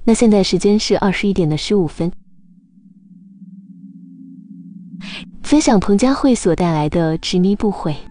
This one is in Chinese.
那现在时间是21:15。分享彭佳慧所带来的《执迷不悔》。